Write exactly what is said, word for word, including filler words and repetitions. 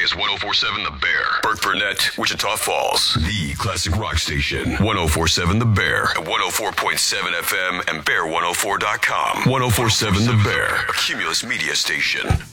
is one oh four point seven The Bear. Burke Burnett, Wichita Falls. The classic rock station. one oh four point seven The Bear. At one oh four point seven F M and bear one oh four dot com. one oh four point seven The Bear. A Cumulus media station.